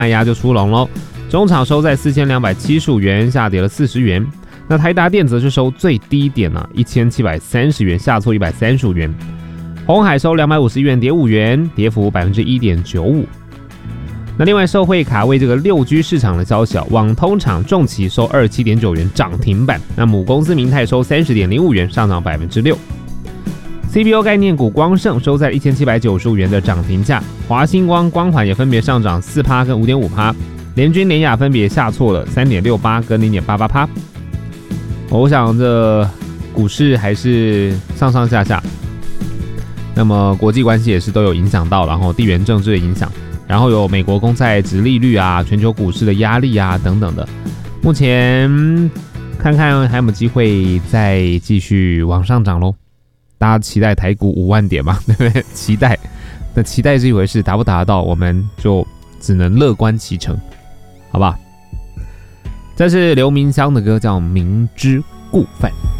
卖压就出笼喽。中场收在4275元，下跌了40元。那台达电则是收最低点1730元，下挫135元。鸿海收251元，跌5元，跌幅1.95%。那另外受惠卡位这个6G 市场的消息，网通厂重骑收27.9元，涨停板。那母公司明泰收30.05元，上涨6%。CPU 概念股光盛收在1795元的涨停价，华星光、光环也分别上涨4%跟5.5%，联军、联亚分别下挫了3.68%跟0.88%。我想这股市还是上上下下，那么国际关系也是都有影响到，然后地缘政治的影响，然后有美国公债殖利率啊、全球股市的压力啊等等的。目前看看还有没有机会再继续往上涨咯。大家期待台股5万点嘛，对不对？期待，那期待是一回事，达不达得到，我们就只能乐观其成，好吧？这是刘明湘的歌，叫《明知故犯》。